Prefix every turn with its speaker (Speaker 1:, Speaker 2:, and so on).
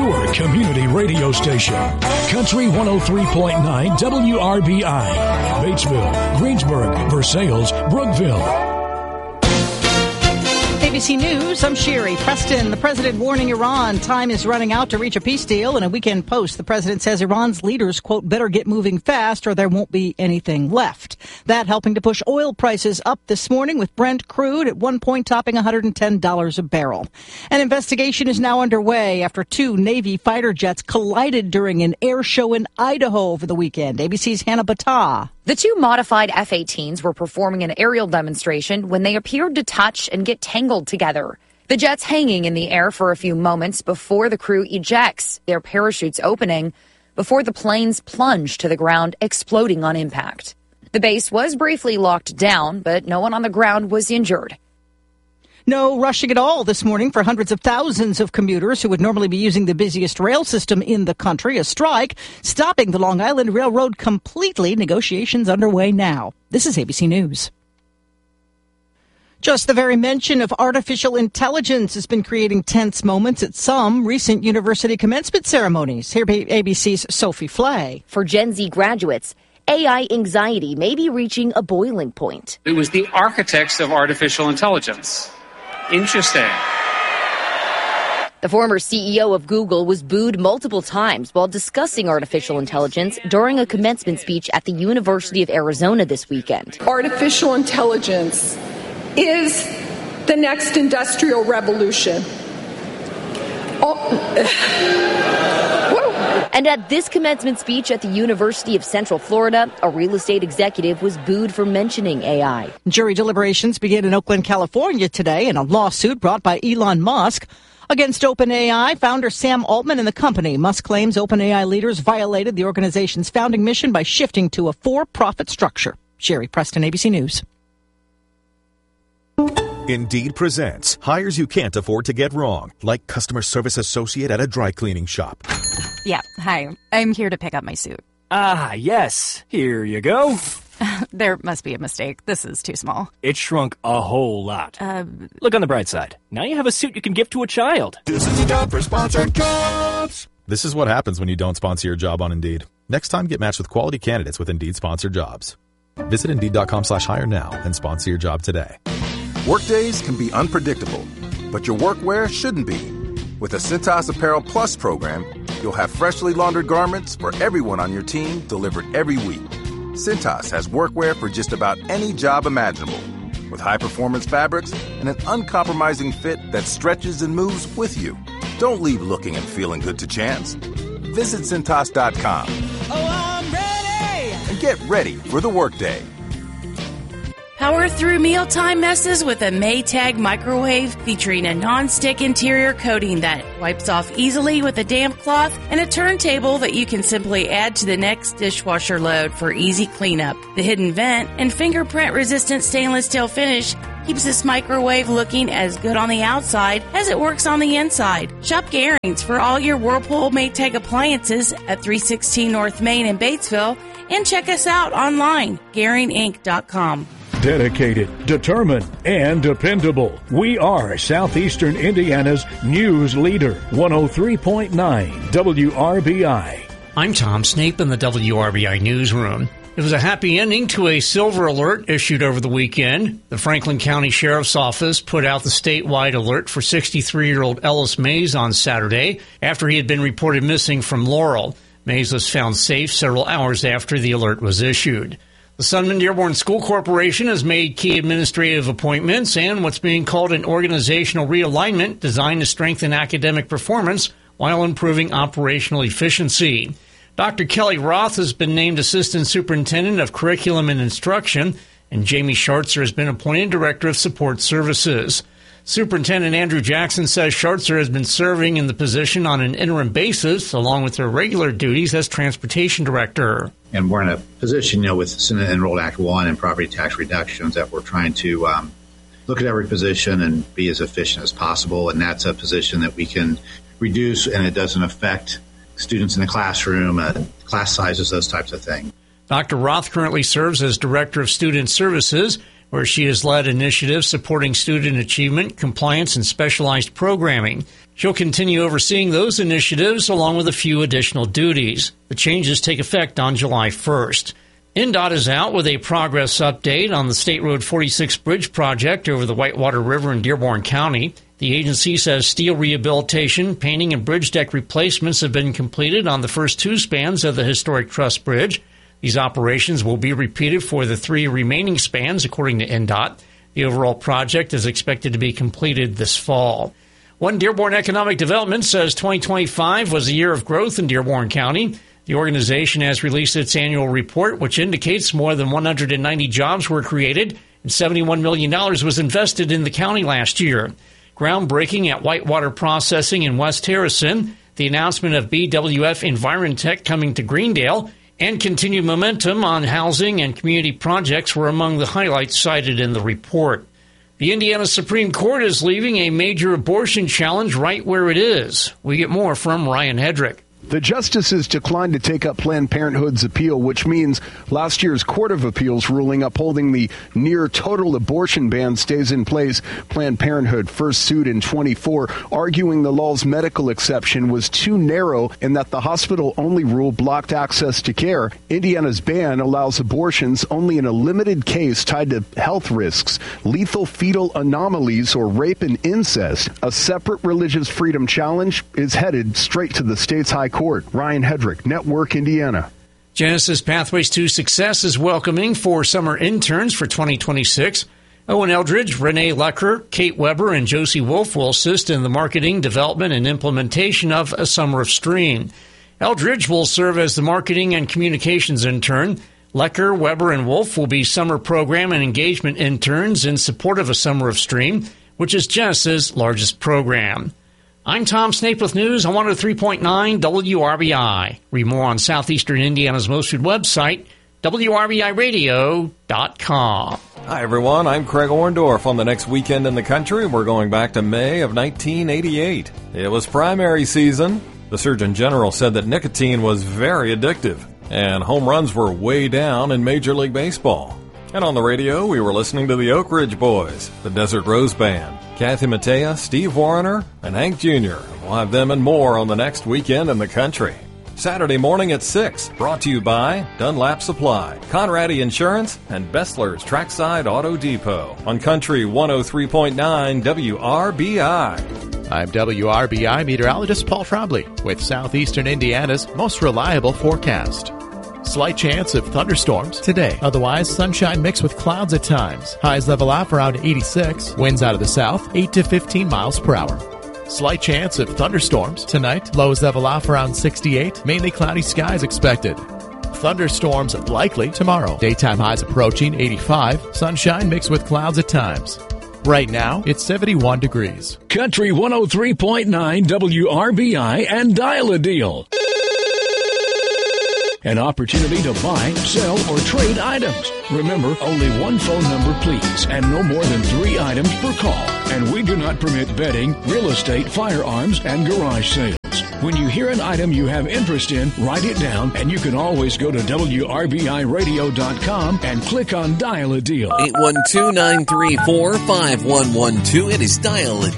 Speaker 1: your community radio station. Country 103.9 WRBI. Batesville, Greensburg, Versailles, Brookville.
Speaker 2: ABC News, I'm Sherry Preston. The president warning Iran time is running out to reach a peace deal. In a weekend post, the president says Iran's leaders, quote, better get moving fast or there won't be anything left. That helping to push oil prices up this morning, with Brent crude at one point topping $110 a barrel. An investigation is now underway after two Navy fighter jets collided during an air show in Idaho over the weekend. ABC's Hannah Battah.
Speaker 3: The two modified F-18s were performing an aerial demonstration when they appeared to touch and get tangled together. The jets hanging in the air for a few moments before the crew ejects, their parachutes opening, before the planes plunge to the ground, exploding on impact. The base was briefly locked down, but no one on the ground was injured.
Speaker 2: No rushing at all this morning for hundreds of thousands of commuters who would normally be using the busiest rail system in the country. A strike stopping the Long Island Railroad completely. Negotiations underway now. This is ABC News. Just the very mention of artificial intelligence has been creating tense moments at some recent university commencement ceremonies. Here, ABC's Sophie Flay.
Speaker 4: For Gen Z graduates, AI anxiety may be reaching a boiling point.
Speaker 5: It was the architects of artificial intelligence. Interesting.
Speaker 4: The former CEO of Google was booed multiple times while discussing artificial intelligence during a commencement speech at the University of Arizona this weekend.
Speaker 6: Artificial intelligence is the next industrial revolution.
Speaker 4: And at this commencement speech at the University of Central Florida, a real estate executive was booed for mentioning AI.
Speaker 2: Jury deliberations begin in Oakland, California today in a lawsuit brought by Elon Musk against OpenAI founder Sam Altman and the company. Musk claims OpenAI leaders violated the organization's founding mission by shifting to a for-profit structure. Sherry Preston, ABC News.
Speaker 7: Indeed presents hires you can't afford to get wrong, like customer service associate at a dry cleaning shop.
Speaker 8: Yeah, hi. I'm here to pick up my suit.
Speaker 9: Ah, yes. Here you go.
Speaker 8: There must be a mistake. This is too small.
Speaker 9: It shrunk a whole lot. Look on the bright side. Now you have a suit you can give to a child.
Speaker 7: This is a job for sponsored jobs. This is what happens when you don't sponsor your job on Indeed. Next time, get matched with quality candidates with Indeed sponsored jobs. Visit Indeed.com/hire now and sponsor your job today.
Speaker 10: Workdays can be unpredictable, but your workwear shouldn't be. With the Cintas Apparel Plus program, you'll have freshly laundered garments for everyone on your team delivered every week. Cintas has workwear for just about any job imaginable, with high-performance fabrics and an uncompromising fit that stretches and moves with you. Don't leave looking and feeling good to chance. Visit Cintas.com.
Speaker 11: Oh, I'm ready!
Speaker 10: And get ready for the workday.
Speaker 12: Power through mealtime messes with a Maytag microwave featuring a non-stick interior coating that wipes off easily with a damp cloth and a turntable that you can simply add to the next dishwasher load for easy cleanup. The hidden vent and fingerprint-resistant stainless steel finish keeps this microwave looking as good on the outside as it works on the inside. Shop Garings for all your Whirlpool Maytag appliances at 316 North Main in Batesville, and check us out online, GaringInc.com.
Speaker 1: Dedicated, determined, and dependable. We are Southeastern Indiana's news leader. 103.9 WRBI.
Speaker 13: I'm Tom Snape in the WRBI newsroom. It was a happy ending to a silver alert issued over the weekend. The Franklin County Sheriff's Office put out the statewide alert for 63-year-old Ellis Mays on Saturday after he had been reported missing from Laurel. Mays was found safe several hours after the alert was issued. The Sunman Dearborn School Corporation has made key administrative appointments and what's being called an organizational realignment designed to strengthen academic performance while improving operational efficiency. Dr. Kelly Roth has been named Assistant Superintendent of Curriculum and Instruction, and Jamie Schartzer has been appointed Director of Support Services. Superintendent Andrew Jackson says Schartzer has been serving in the position on an interim basis, along with their regular duties as Transportation Director.
Speaker 14: And we're in a position, with Senate Enrolled Act 1 and property tax reductions that we're trying to look at every position and be as efficient as possible. And that's a position that we can reduce, and it doesn't affect students in the classroom, class sizes, those types of things.
Speaker 13: Dr. Roth currently serves as Director of Student Services, where she has led initiatives supporting student achievement, compliance, and specialized programming. She'll continue overseeing those initiatives along with a few additional duties. The changes take effect on July 1st. INDOT is out with a progress update on the State Road 46 bridge project over the Whitewater River in Dearborn County. The agency says steel rehabilitation, painting, and bridge deck replacements have been completed on the first 2 spans of the historic truss bridge. These operations will be repeated for the 3 remaining spans, according to INDOT. The overall project is expected to be completed this fall. One Dearborn Economic Development says 2025 was a year of growth in Dearborn County. The organization has released its annual report, which indicates more than 190 jobs were created and $71 million was invested in the county last year. Groundbreaking at Whitewater Processing in West Harrison, the announcement of BWF Envirotech coming to Greendale, and continued momentum on housing and community projects were among the highlights cited in the report. The Indiana Supreme Court is leaving a major abortion challenge right where it is. We get more from Ryan Hedrick.
Speaker 15: The justices declined to take up Planned Parenthood's appeal, which means last year's Court of Appeals ruling upholding the near-total abortion ban stays in place. Planned Parenthood first sued in 24, arguing the law's medical exception was too narrow and that the hospital-only rule blocked access to care. Indiana's ban allows abortions only in a limited case tied to health risks, lethal fetal anomalies, or rape and incest. A separate religious freedom challenge is headed straight to the state's high court. Ryan Hedrick, Network Indiana.
Speaker 13: Genesis Pathways to Success is welcoming 4 summer interns for 2026. Owen Eldridge, Renee Lecker, Kate Weber, and Josie Wolf will assist in the marketing, development, and implementation of A Summer of Stream. Eldridge will serve as the marketing and communications intern. Lecker, Weber, and Wolf will be summer program and engagement interns in support of A Summer of Stream, which is Genesis' largest program. I'm Tom Snape with news on 103.9 WRBI. Read more on Southeastern Indiana's most read website, WRBIRadio.com.
Speaker 16: Hi, everyone. I'm Craig Orndorff. On the next weekend in the country, we're going back to May of 1988. It was primary season. The Surgeon General said that nicotine was very addictive, and home runs were way down in Major League Baseball. And on the radio, we were listening to the Oak Ridge Boys, the Desert Rose Band, Kathy Mattea, Steve Warner, and Hank Jr. We'll have them and more on the next weekend in the country. Saturday morning at 6, brought to you by Dunlap Supply, Conradi Insurance, and Bessler's Trackside Auto Depot on Country 103.9 WRBI.
Speaker 17: I'm WRBI meteorologist Paul Trombley with Southeastern Indiana's most reliable forecast. Slight chance of thunderstorms today. Otherwise, sunshine mixed with clouds at times. Highs level off around 86. Winds out of the south, 8 to 15 miles per hour. Slight chance of thunderstorms tonight. Lows level off around 68. Mainly cloudy skies expected. Thunderstorms likely tomorrow. Daytime highs approaching 85. Sunshine mixed with clouds at times. Right now, it's 71 degrees.
Speaker 1: Country 103.9 WRBI and Dial a Deal. An opportunity to buy, sell, or trade items. Remember, only one phone number, please, and no more than 3 items per call. And we do not permit bedding, real estate, firearms, and garage sales. When you hear an item you have interest in, write it down, and you can always go to WRBIRadio.com and click on Dial a Deal.
Speaker 18: 812-934-5112. It is Dial a